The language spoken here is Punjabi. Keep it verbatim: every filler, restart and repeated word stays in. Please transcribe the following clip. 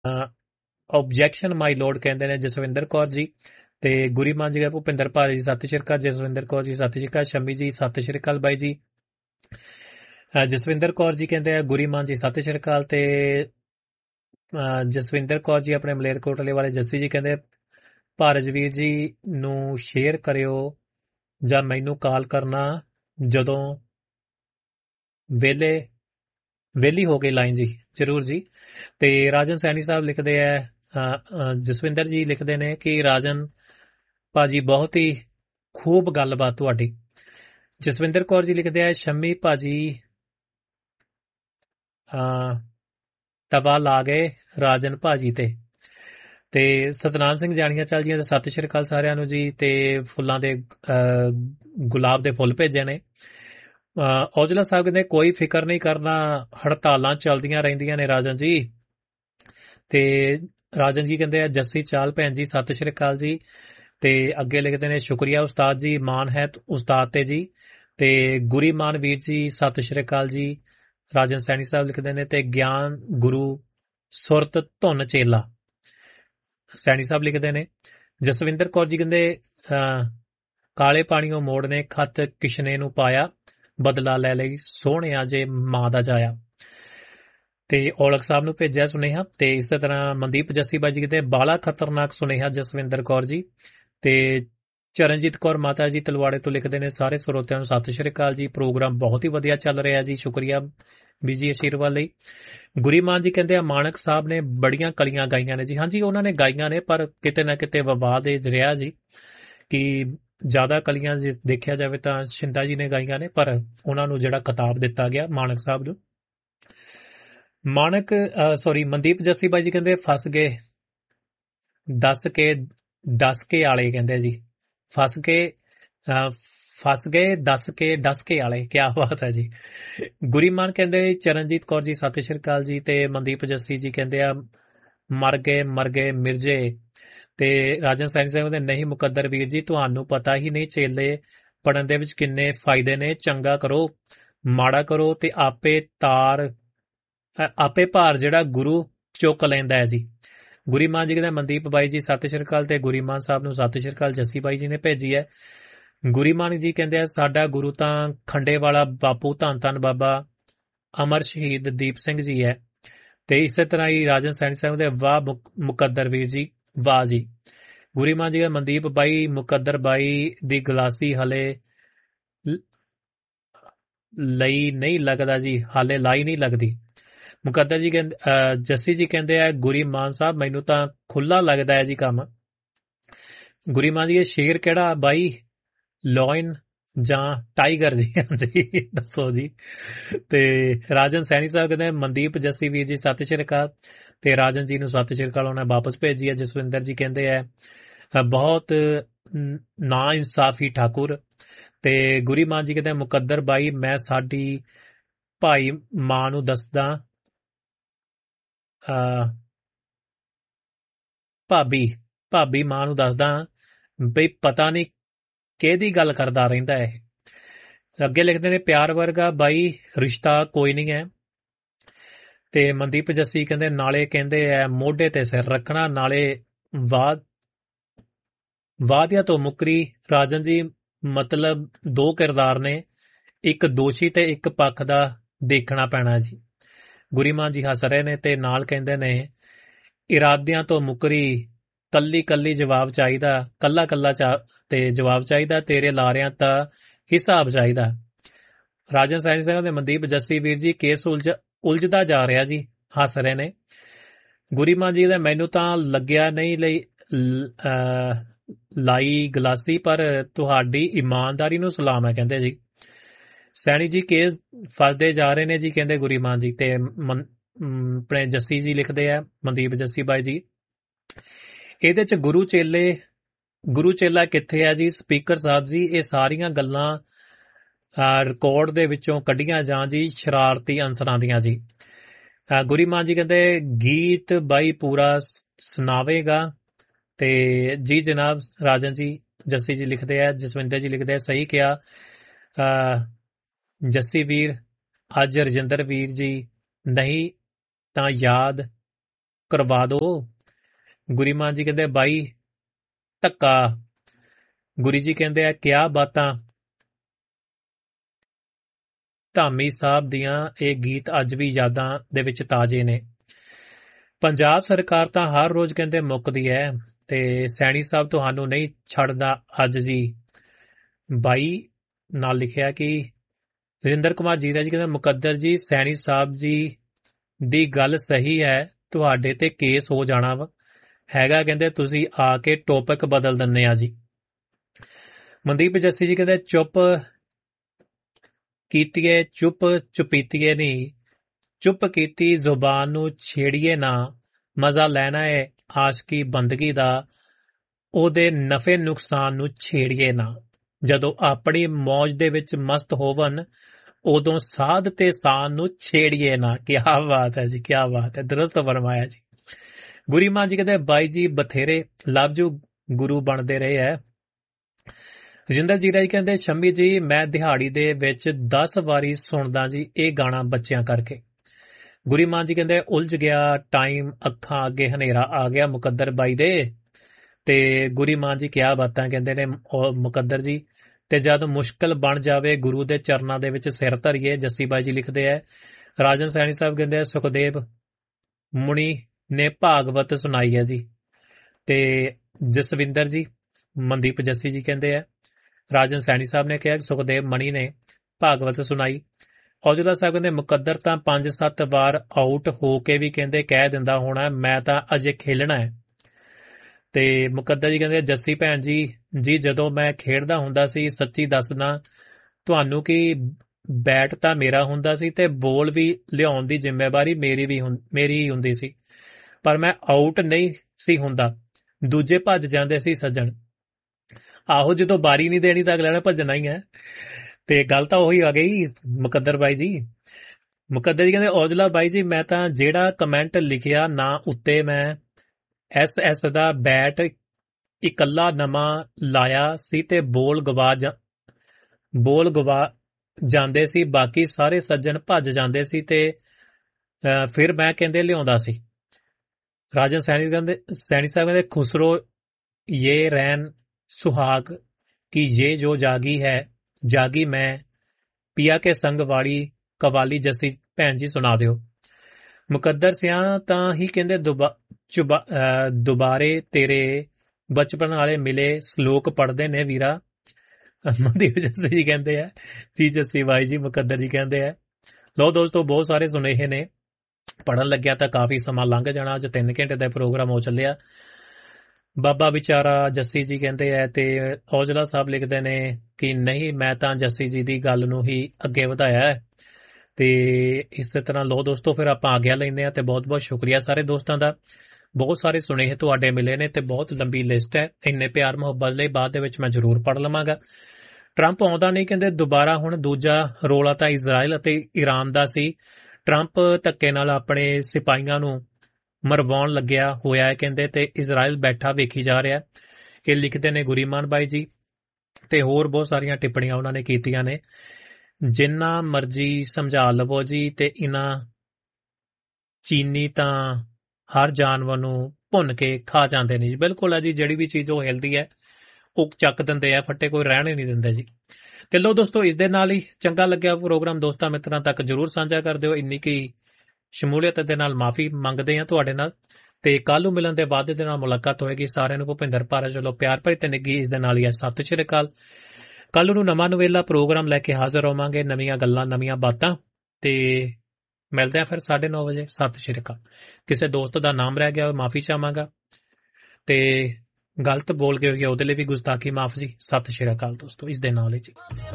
ਓਬਜੈਕਸ਼ਨ ਮਾਈ ਲੋਡ ਕਹਿੰਦੇ ਨੇ ਜਸਵਿੰਦਰ ਕੌਰ ਜੀ। ਤੇ ਗੁਰੀ ਮਾਨ ਜੀ ਭੁਪਿੰਦਰ ਭਾਜੀ ਸਤਿ ਸ਼੍ਰੀ ਅਕਾਲ, ਜਸਵਿੰਦਰ ਕੌਰ ਜੀ ਸਤਿ ਸ਼੍ਰੀ ਅਕਾਲ, ਸ਼ਮੀ ਜੀ ਸਤਿ ਸ਼੍ਰੀ ਅਕਾਲ ਬਾਈ ਜੀ। ਜਸਵਿੰਦਰ ਕੌਰ ਜੀ ਕਹਿੰਦੇ ਆ ਗੁਰੀ ਮਾਨ ਜੀ ਸਤਿ ਸ਼੍ਰੀ ਅਕਾਲ। ਤੇ ਜਸਵਿੰਦਰ ਕੌਰ ਜੀ ਆਪਣੇ ਮਲੇਰਕੋਟਲੇ ਵਾਲੇ ਜੱਸੀ ਜੀ ਕਹਿੰਦੇ ਭਾਰਜਵੀਰ ਜੀ ਨੂੰ ਸ਼ੇਅਰ ਕਰਿਓ ਜਾਂ ਮੈਨੂੰ ਕਾਲ ਕਰਨਾ ਜਦੋਂ ਵੇਲੇ ਵੇਲੀ ਹੋ ਗਈ ਲਾਈਨ ਜੀ, ਜ਼ਰੂਰ ਜੀ। ਤੇ ਰਾਜਨ ਸੈਣੀ ਸਾਹਿਬ ਲਿਖਦੇ ਆ ਜਸਵਿੰਦਰ ਜੀ ਲਿਖਦੇ ਨੇ ਕਿ ਰਾਜਨ ਭਾਜੀ ਬਹੁਤ ਹੀ ਖੂਬ ਗੱਲਬਾਤ ਤੁਹਾਡੀ। ਜਸਵਿੰਦਰ ਕੌਰ ਜੀ ਲਿਖਦੇ ਆ ਸ਼ੰਮੀ ਭਾਜੀ ਤਵਾ ਲਾ ਗਏ ਰਾਜਨ ਭਾਜੀ ਤੇ। ਤੇ ਸਤਨਾਮ ਸਿੰਘ ਜਾਣੀਆਂ ਚੱਲ ਜੀਆਂ ਸਤਿ ਸ਼੍ਰੀ ਅਕਾਲ ਸਾਰਿਆਂ ਨੂੰ ਜੀ। ਤੇ ਫੁੱਲਾਂ ਦੇ ਗੁਲਾਬ ਦੇ ਫੁੱਲ ਭੇਜੇ ਨੇ। ਔਜਲਾ ਸਾਹਿਬ ਕਹਿੰਦੇ ਕੋਈ ਫਿਕਰ ਨਹੀਂ ਕਰਨਾ, ਹੜਤਾਲਾਂ ਚੱਲਦੀਆਂ ਰਹਿੰਦੀਆਂ ਨੇ ਰਾਜਨ ਜੀ। ਤੇ ਰਾਜਨ ਜੀ ਕਹਿੰਦੇ ਆ ਜੱਸੀ ਚਾਲ ਭੈਣ ਜੀ ਸਤਿ ਸ਼੍ਰੀ ਅਕਾਲ ਜੀ। ਤੇ ਅੱਗੇ ਲਿਖਦੇ ਨੇ ਸ਼ੁਕਰੀਆ ਉਸਤਾਦ ਜੀ, ਮਾਨ ਹੈ ਉਸਤਾਦ ਤੇ ਜੀ। ਤੇ ਗੁਰੀ ਮਾਨ ਵੀਰ ਜੀ ਸਤਿ ਸ਼੍ਰੀ ਅਕਾਲ ਜੀ। ਰਾਜਨ ਸੈਣੀ ਸਾਹਿਬ ਲਿਖਦੇ ਨੇ ਤੇ ਗਿਆਨ ਗੁਰੂ ਸੁਰਤ ਧੁਨ ਚੇਲਾ ਸੈਣੀ ਸਾਹਿਬ ਲਿਖਦੇ ਨੇ। ਜਸਵਿੰਦਰ ਕੌਰ ਜੀ ਕਹਿੰਦੇ ਕਾਲੇ ਪਾਣੀਓਂ ਮੋੜ ਨੇ ਖੱਤ ਕਿਸ਼ਨੇ ਨੂੰ ਪਾਇਆ, ਬਦਲਾ ਲੈ ਲਈ ਸੋਹਣਿਆ ਜੇ ਮਾਂ ਦਾ ਜਾਇਆ। ਤੇ ਔਲਖ ਸਾਹਿਬ ਨੂੰ ਭੇਜਿਆ ਸੁਨੇਹਾ। ਤੇ ਇਸੇ ਤਰ੍ਹਾਂ ਮਨਦੀਪ ਜੱਸੀ ਬਾਈ ਜੀ ਕਹਿੰਦੇ ਬਾਲਾ ਖਤਰਨਾਕ ਸੁਨੇਹਾ ਜਸਵਿੰਦਰ ਕੌਰ ਜੀ। ਤੇ ਚਰਨਜੀਤ ਕੌਰ ਮਾਤਾ ਜੀ ਤਲਵਾੜੇ ਤੋਂ ਲਿਖਦੇ ਨੇ ਸਾਰੇ ਸਰੋਤਿਆਂ ਨੂੰ ਸਤਿ ਸ਼੍ਰੀ ਅਕਾਲ ਜੀ, ਪ੍ਰੋਗਰਾਮ ਬਹੁਤ ਹੀ ਵਧੀਆ ਚੱਲ ਰਿਹਾ ਜੀ, ਸ਼ੁਕਰੀਆ ਬੀਜੀ ਅਸ਼ੀਰਵਾਦ ਲਈ। ਗੁਰੀਮਾਨ ਜੀ ਕਹਿੰਦੇ ਆ ਮਾਨਕ ਸਾਹਿਬ ਨੇ ਬੜੀਆਂ ਕਲੀਆਂ ਗਾਈਆਂ ਨੇ ਜੀ। ਹਾਂਜੀ ਉਹਨਾਂ ਨੇ ਗਾਈਆਂ ਨੇ, ਪਰ ਕਿਤੇ ਨਾ ਕਿਤੇ ਵਿਵਾਦ ਇਹ ਰਿਹਾ ਜੀ ਕਿ ਜ਼ਿਆਦਾ ਕਲੀਆਂ ਜੇ ਦੇਖਿਆ ਜਾਵੇ ਤਾਂ ਸ਼ਿੰਦਾ ਜੀ ਨੇ ਗਾਈਆਂ ਨੇ, ਪਰ ਉਹਨਾਂ ਨੂੰ ਜਿਹੜਾ ਖਿਤਾਬ ਦਿੱਤਾ ਗਿਆ ਮਾਨਕ ਸਾਹਿਬ ਨੂੰ। ਮਾਨਕ ਸੌਰੀ ਮਨਦੀਪ ਜੱਸੀ ਬਾਈ ਜੀ ਕਹਿੰਦੇ ਫਸ ਗਏ ਦੱਸ ਕੇ ਦੱਸ ਕੇ ਆਲੇ ਕਹਿੰਦੇ ਜੀ, ਫਸ ਕੇ ਫਸ ਗਏ ਦੱਸ ਕੇ ਦੱਸ ਕੇ ਆਲੇ, ਕਿਆ ਬਾਤ ਹੈ ਜੀ। ਗੁਰੀਮਾਨ ਕਹਿੰਦੇ ਚਰਨਜੀਤ ਕੌਰ ਜੀ ਸਤਿ ਸ਼੍ਰੀ ਅਕਾਲ ਜੀ। ਤੇ ਮਨਦੀਪ ਜੱਸੀ ਜੀ ਕਹਿੰਦੇ ਆ ਮਰ ਗਏ ਮਰ ਗਏ ਮਿਰਜੇ। ਤੇ ਰਾਜਨ ਸੈਣੀ ਸਾਹਿਬ ਕਹਿੰਦੇ ਨਹੀਂ ਮੁਕੱਦਰ ਵੀਰ ਜੀ ਤੁਹਾਨੂੰ ਪਤਾ ਹੀ ਨਹੀਂ ਚੇਲੇ ਪੜਨ ਦੇ ਵਿੱਚ ਕਿੰਨੇ ਫਾਇਦੇ ਨੇ, ਚੰਗਾ ਕਰੋ ਮਾੜਾ ਕਰੋ ਤੇ ਆਪੇ ਤਾਰ ਆਪੇ ਭਾਰ ਜਿਹੜਾ ਗੁਰੂ ਚੁੱਕ ਲੈਂਦਾ ਹੈ ਜੀ। ਗੁਰੀਮਾਨ ਜੀ ਕਹਿੰਦੇ ਮਨਦੀਪ ਬਾਈ ਜੀ ਸਤਿ ਸ਼੍ਰੀ ਅਕਾਲ। ਤੇ ਗੁਰੀਮਾਨ ਸਾਹਿਬ ਨੂੰ ਸਤਿ ਸ਼੍ਰੀ ਅਕਾਲ ਜੱਸੀ ਬਾਈ ਜੀ ਨੇ ਭੇਜੀ ਹੈ। ਗੁਰੀਮਾਨ ਜੀ ਕਹਿੰਦੇ ਆ ਸਾਡਾ ਗੁਰੂ ਤਾਂ ਖੰਡੇ ਵਾਲਾ ਬਾਪੂ ਧੰਨ ਧੰਨ ਬਾਬਾ ਅਮਰ ਸ਼ਹੀਦ ਦੀਪ ਸਿੰਘ ਜੀ ਹੈ। ਤੇ ਇਸੇ ਤਰ੍ਹਾਂ ਹੀ ਰਾਜਨ ਸੈਣੀ ਸਾਹਿਬ ਦੇ ਵਾਹ ਮੁਕੱਦਰ ਵੀਰ ਜੀ, ਵਾਹ ਜੀ। ਗੁਰੀਮਾਨ ਜੀ ਮਨਦੀਪ ਬਾਈ ਮੁਕੱਦਰ ਬਾਈ ਦੀ ਗਲਾਸੀ ਹਲੇ ਲਈ ਨਹੀਂ ਲੱਗਦਾ ਜੀ, ਹਾਲੇ ਲਾਈ ਨਹੀਂ ਲੱਗਦੀ। ਮੁਕੱਦਰ ਜੀ ਕਹਿੰਦੇ ਜੱਸੀ ਜੀ ਕਹਿੰਦੇ ਆ ਗੁਰੀਮਾਨ ਸਾਹਿਬ ਮੈਨੂੰ ਤਾਂ ਖੁੱਲਾ ਲੱਗਦਾ ਹੈ ਜੀ ਕੰਮ। ਗੁਰੀਮਾਨ ਜੀ ਇਹ ਸ਼ੇਰ ਕਿਹੜਾ ਬਾਈ, ਲੋਇਨ ਜਾਂ ਟਾਈਗਰ ਜੀ? ਹਾਂਜੀ ਦੱਸੋ ਜੀ। ਤੇ ਰਾਜਨ ਸੈਣੀ ਸਾਹਿਬ ਕਹਿੰਦੇ ਮਨਦੀਪ ਜੱਸੀ ਵੀਰ ਜੀ ਸਤਿ ਸ਼੍ਰੀ ਅਕਾਲ। ਤੇ ਰਾਜਨ ਜੀ ਨੂੰ ਸਤਿ ਸ਼੍ਰੀ ਅਕਾਲ ਉਹਨੇ ਵਾਪਸ ਭੇਜੀ ਹੈ। ਜਸਵਿੰਦਰ ਜੀ ਕਹਿੰਦੇ ਹੈ ਬਹੁਤ ਨਾ ਇਨਸਾਫੀ ਠਾਕੁਰ। ਤੇ ਗੁਰੀਮਾਨ ਜੀ ਕਹਿੰਦੇ ਮੁਕੱਦਰ ਬਾਈ ਮੈਂ ਸਾਡੀ ਭਾਈ ਮਾਂ ਨੂੰ ਦੱਸਦਾ ਭਾਬੀ ਭਾਬੀ ਮਾਂ ਨੂੰ ਦੱਸਦਾ ਬਈ ਪਤਾ ਨਹੀਂ ਕਿਹਦੀ ਗੱਲ ਕਰਦਾ ਰਹਿੰਦਾ ਹੈ। ਅੱਗੇ ਲਿਖਦੇ ਨੇ ਪਿਆਰ ਵਰਗਾ ਬਾਈ ਰਿਸ਼ਤਾ ਕੋਈ ਨਹੀਂ ਹੈ। ਤੇ ਮਨਦੀਪ ਜੱਸੀ ਕਹਿੰਦੇ ਨਾਲੇ ਕਹਿੰਦੇ ਐ ਮੋਢੇ ਤੇ ਸਿਰ ਰੱਖਣਾ, ਨਾਲੇ ਵਾਦ ਵਾਅਦਿਆਂ ਤੋਂ ਮੁਕਰੀ। ਰਾਜਨ ਜੀ ਮਤਲਬ ਦੋ ਕਿਰਦਾਰ ਨੇ, ਇੱਕ ਦੋਸ਼ੀ ਤੇ ਇੱਕ ਪੱਖ ਦਾ ਦੇਖਣਾ ਪੈਣਾ ਜੀ। ਗੁਰੀਮਾਨ ਜੀ ਹੱਸ ਰਹੇ ਨੇ ਤੇ ਨਾਲ ਕਹਿੰਦੇ ਨੇ ਇਰਾਦਿਆਂ ਤੋਂ ਮੁਕਰੀ, ਕੱਲੀ ਕੱਲੀ ਜਵਾਬ ਚਾਹੀਦਾ, ਕੱਲਾ ਕੱਲਾ ਚਾ ਤੇ ਜਵਾਬ ਚਾਹੀਦਾ, ਤੇਰੇ ਲਾਰਿਆਂ ਤਾਂ ਹਿਸਾਬ ਚਾਹੀਦਾ। ਰਾਜਨ ਸੈਣੀ ਸਿੰਘ ਦੇ ਮਨਦੀਪ ਜੱਸੀ ਵੀਰ ਜੀ ਕੇਸ ਉਲਝ ਉਲਝਦਾ ਜਾ ਰਿਹਾ ਜੀ, ਹੱਸ ਰਹੇ ਨੇ। ਗੁਰੀਮਾਨ ਜੀ ਦਾ ਮੈਨੂੰ ਤਾਂ ਲੱਗਿਆ ਨਹੀਂ ਲਈ ਲਾਈ ਗਲਾਸੀ, ਪਰ ਤੁਹਾਡੀ ਇਮਾਨਦਾਰੀ ਨੂੰ ਸਲਾਮ ਹੈ ਕਹਿੰਦੇ ਜੀ। ਸੈਣੀ ਜੀ ਕੇਸ ਫਸਦੇ ਜਾ ਰਹੇ ਨੇ ਜੀ ਕਹਿੰਦੇ ਗੁਰੀਮਾਨ ਜੀ। ਤੇ ਆਪਣੇ ਜੱਸੀ ਜੀ ਲਿਖਦੇ ਆ ਮਨਦੀਪ ਜੱਸੀ ਬਾਈ ਜੀ ਇਹਦੇ ਚ ਗੁਰੂ ਚੇਲੇ ਗੁਰੂ ਚੇਲਾ ਕਿੱਥੇ ਹੈ ਜੀ ਸਪੀਕਰ ਸਾਹਿਬ ਜੀ। ਇਹ ਸਾਰੀਆਂ ਗੱਲਾਂ ਰਿਕਾਰਡ ਦੇ ਵਿੱਚੋਂ ਕੱਢੀਆਂ ਜਾਣ ਜੀ ਸ਼ਰਾਰਤੀ ਅਨਸਰਾਂ ਦੀਆਂ ਜੀ। ਗੁਰੀਮਾਨ ਜੀ ਕਹਿੰਦੇ ਗੀਤ ਬਾਈ ਪੂਰਾ ਸੁਣਾਵੇਗਾ। ਤੇ ਜੀ ਜਨਾਬ ਰਾਜਨ ਜੀ ਜੱਸੀ ਜੀ ਲਿਖਦੇ ਆ, ਜਸਵਿੰਦਰ ਜੀ ਲਿਖਦੇ ਆ ਸਹੀ ਕਿਹਾ ਜੱਸੀ ਵੀਰ। ਅੱਜ ਰਜਿੰਦਰ ਵੀਰ ਜੀ ਨਹੀਂ ਤਾਂ ਯਾਦ ਕਰਵਾ ਦੋ। ਗੁਰੀ ਮਾਨ ਜੀ ਕਹਿੰਦੇ ਬਾਈ ਧੱਕਾ। ਗੁਰੀ ਜੀ ਕਹਿੰਦੇ ਆ ਕਿਆ ਬਾਤਾਂ। ਧਾਮੀ ਸਾਹਿਬ ਦੀਆਂ ਇਹ ਗੀਤ ਅੱਜ ਵੀ ਯਾਦਾਂ ਦੇ ਵਿੱਚ ਤਾਜ਼ੇ ਨੇ। ਪੰਜਾਬ ਸਰਕਾਰ ਤਾਂ ਹਰ ਰੋਜ਼ ਕਹਿੰਦੇ ਮੁੱਕਦੀ ਹੈ ਤੇ ਸੈਣੀ ਸਾਹਿਬ ਤੁਹਾਨੂੰ ਨਹੀਂ ਛੱਡਦਾ ਅੱਜ ਜੀ। ਬਾਈ ਨਾਲ ਲਿਖਿਆ ਕਿ ਰਜਿੰਦਰ ਕੁਮਾਰ ਜੀਰਾ ਜੀ ਕਹਿੰਦੇ ਮੁਕੱਦਰ ਜੀ ਸੈਣੀ ਸਾਹਿਬ ਜੀ ਦੀ ਗੱਲ ਸਹੀ ਹੈ, ਤੁਹਾਡੇ ਤੇ ਕੇਸ ਹੋ ਜਾਣਾ ਵਾ ਹੈਗਾ, ਕਹਿੰਦੇ ਤੁਸੀਂ ਆ ਕੇ ਟੌਪਿਕ ਬਦਲ ਦਿੰਦੇ ਆ ਜੀ। ਮਨਦੀਪ ਜੱਸੀ ਜੀ ਕਹਿੰਦੇ ਚੁੱਪ ਕੀਤੀਏ ਚੁੱਪ ਚੁਪੀਤੀਏ ਨਹੀਂ, ਚੁੱਪ ਕੀਤੀ ਜ਼ੁਬਾਨ ਨੂੰ ਛੇੜੀਏ ਨਾ, ਮਜ਼ਾ ਲੈਣਾ ਹੈ ਆਸ਼ਕੀ ਬੰਦਗੀ ਦਾ, ਉਹਦੇ ਨਫੇ ਨੁਕਸਾਨ ਨੂੰ ਛੇੜੀਏ ਨਾ। ਜਦੋਂ ਆਪਣੀ ਮੌਜ ਦੇ ਵਿੱਚ ਮਸਤ ਹੋਵਨ ਉਦੋਂ ਸਾਧ ਤੇ ਸਾਨ ਨੂੰ ਛੇੜੀਏ ਨਾ। ਕਿਆ ਬਾਤ ਹੈ ਜੀ, ਕਿਆ ਬਾਤ ਹੈ, ਦਰੁਸਤ ਫਰਮਾਇਆ ਜੀ। ਗੁਰੀ ਮਾਨ ਜੀ ਕਹਿੰਦੇ ਬਾਈ ਜੀ ਬਥੇਰੇ ਲਵਜੂ ਗੁਰੂ ਬਣਦੇ ਰਹੇ ਹੈ। ਰਜਿੰਦਰ ਜੀਰਾ ਜੀ ਕਹਿੰਦੇ ਸ਼ੰਮੀ ਜੀ ਮੈਂ ਦਿਹਾੜੀ ਦੇ ਵਿੱਚ ਦਸ ਵਾਰੀ ਸੁਣਦਾ ਜੀ ਇਹ ਗਾਣਾ ਬੱਚਿਆਂ ਕਰਕੇ। ਗੁਰੀ ਮਾਨ ਜੀ ਕਹਿੰਦੇ ਉਲਝ ਗਿਆ ਟਾਈਮ, ਅੱਖਾਂ ਅੱਗੇ ਹਨੇਰਾ ਆ ਗਿਆ ਮੁਕੱਦਰ ਬਾਈ ਦੇ। ਤੇ ਗੁਰੀ ਮਾਨ ਜੀ ਕਿਆ ਬਾਤਾਂ ਕਹਿੰਦੇ ਨੇ ਮੁਕੱਦਰ ਜੀ। ਤੇ ਜਦ ਮੁਸ਼ਕਲ ਬਣ ਜਾਵੇ ਗੁਰੂ ਦੇ ਚਰਨਾਂ ਦੇ ਵਿੱਚ ਸਿਰ ਧਰੀਏ, ਜੱਸੀ ਬਾਈ ਜੀ ਲਿਖਦੇ ਹੈ। ਰਾਜਨ ਸੈਣੀ ਸਾਹਿਬ ਕਹਿੰਦੇ ਸੁਖਦੇਵ ਮੁਨੀ ਨੇ ਭਾਗਵਤ ਸੁਣਾਈ ਹੈ ਜੀ। ਤੇ ਜਸਵਿੰਦਰ ਜੀ ਮਨਦੀਪ ਜੱਸੀ ਜੀ ਕਹਿੰਦੇ ਹੈ ਰਾਜਨ ਸੈਣੀ ਸਾਹਿਬ ਨੇ ਕਿਹਾ ਸੁਖਦੇਵ ਮਣੀ ਨੇ ਭਾਗਵਤ ਸੁਣਾਈ। ਔਜਲਾ ਸਾਹਿਬ ਕਹਿੰਦੇ ਮੁਕੱਦਰ ਤਾਂ ਪੰਜ ਸੱਤ ਵਾਰ ਆਊਟ ਹੋ ਕੇ ਵੀ ਕਹਿੰਦੇ ਕਹਿ ਦਿੰਦਾ ਹੋਣਾ ਮੈਂ ਤਾਂ ਅਜੇ ਖੇਲਣਾ ਹੈ। ਤੇ ਮੁਕੱਦਰ ਜੀ ਕਹਿੰਦੇ ਜੱਸੀ ਭੈਣ ਜੀ ਜੀ ਜਦੋਂ ਮੈਂ ਖੇਡਦਾ ਹੁੰਦਾ ਸੀ ਸੱਚੀ ਦੱਸਦਾ ਤੁਹਾਨੂੰ ਕਿ ਬੈਟ ਤਾਂ ਮੇਰਾ ਹੁੰਦਾ ਸੀ ਤੇ ਬੋਲ ਵੀ ਲਿਆਉਣ ਦੀ ਜ਼ਿੰਮੇਵਾਰੀ ਮੇਰੀ ਵੀ ਮੇਰੀ ਹੀ ਹੁੰਦੀ ਸੀ, ਪਰ ਮੈਂ ਆਊਟ ਨਹੀਂ ਸੀ ਹੁੰਦਾ, ਦੂਜੇ ਭੱਜ ਜਾਂਦੇ ਸੀ ਸੱਜਣ। ਆਹੋ ਜਦੋਂ ਬਾਰੀ ਨਹੀਂ ਦੇਣੀ ਤਾਂ ਅਗਲੇ ਨੇ ਭੱਜਣਾ ਹੀ ਹੈ। ਤੇ ਗੱਲ ਤਾਂ ਉਹੀ ਆ ਗਈ ਮੁਕੱਦਰ ਬਾਈ ਜੀ। ਮੁਕੱਦਰ ਜੀ ਕਹਿੰਦੇ ਔਜਲਾ ਬਾਈ ਜੀ ਮੈਂ ਤਾਂ ਜਿਹੜਾ ਕਮੈਂਟ ਲਿਖਿਆ ਨਾ ਉੱਤੇ ਮੈਂ ਐਸ ਐਸ ਦਾ ਬੈਟ ਇਕੱਲਾ ਨਵਾਂ ਲਾਇਆ ਸੀ ਤੇ ਬੋਲ ਗਵਾ ਬੋਲ ਗਵਾ ਜਾਂਦੇ ਸੀ, ਬਾਕੀ ਸਾਰੇ ਸੱਜਣ ਭੱਜ ਜਾਂਦੇ ਸੀ ਤੇ ਫਿਰ ਮੈਂ ਕਹਿੰਦੇ ਲਿਆਉਂਦਾ ਸੀ। ਰਾਜਨ ਸੈਣੀ ਕਹਿੰਦੇ ਸੈਣੀ ਸਾਹਿਬ ਕਹਿੰਦੇ ਖੁਸਰੋ ये रैन सुहाग की ये जो जागी है जागी मैं पिया के संग वाली कवाली जसी भैन जी सुना दिओ। मुकद्दर सियां तां ही कहंदे दुबारे तेरे बचपन वाले मिले सलोक पढ़दे ने वीरा। मनदीप जस्सी जी कहंदे है जी जस्सी भाई जी मुकद्दर जी कहंदे है। लो दोस्तों बहुत सारे सुनेहे ने पढ़न लग्या तां काफी समा लंघ जाना। अज तीन घंटे दा प्रोग्राम हो चलिया। बाबा विचारा जस्सी जी कहते हैं ते औजला साहब लिखते ने कि नहीं मैं तां जस्सी जी की गल नूं ही अगे वधाया है। ते इस तरह लो दोस्तों फिर आपां आग्या लैंदे आ ते बहुत बहुत शुक्रिया सारे दोस्तां दा। बहुत सारे सुनेहे तुहाडे मिले ने ते बहुत लंबी लिस्ट है। इन्ने प्यार मुहब्बत लई बाद दे विच मैं जरूर पढ़ लवांगा। ट्रंप आउंदा नहीं कहंदे दुबारा हुण दूजा रोला तां इजराइल अते ईरान दा सी। ट्रंप धक्के नाल अपने सिपाहियां नूं मरवाउण लग्या होया है कहंदे ते इजराइल बैठा वेखी जा रहा। ये लिखते ने गुरीमान बाई जी ते होर बहुत सारियां टिप्पणियां उन्होंने कीतियां ने। जिन्ना मर्जी समझा लवो जी ते इन्हां चीनी तां हर जानवर नूं भुन के खा जांदे ने जी। बिल्कुल है जी, जिहड़ी भी चीज़ वो हिलदी है वो चक दिंदे आ, फट्टे कोई रहण ही नहीं दिंदे जी। ते लो दोस्तों इस दे नाल ही चंगा लग्या प्रोग्राम दोस्तां मित्रां तक जरूर साझा कर दिओ। इन्नी की शमूलियत दे नाल माफी मंगदे आ तुहाडे नाल ते कल नूं मिलण दे बाद दे नाल मुलाकात होएगी। सारिआं नूं भुपिंदर भारत चलो प्यार भरी ते निੱਘੀ इस दे नाल ही सत श्री अकाल। कल नूं नवां नवेला प्रोग्राम लैके हाज़र होवांगे, नवीआं गल्लां नवीआं बातां ते मिलदे आ फिर साढ़े नौ बजे। सत श्री अकाल। किसी दोस्त दा नाम रह गया माफी चाहांगा ते गलत बोल गए होइए ਉਹਦੇ ਲਈ भी गुस्ताखी माफ जी। सत श्री अकाल दोस्तों इस दे नाल ही जी।